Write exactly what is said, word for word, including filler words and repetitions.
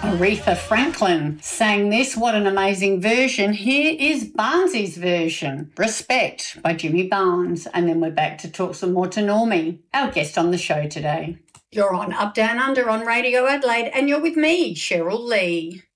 Aretha Franklin sang this. What an amazing version. Here is Barnsy's version, Respect by Jimmy Barnes. And then we're back to talk some more to Normie, our guest on the show today. You're on Up, Down, Under on Radio Adelaide, and you're with me, Cheryl Lee.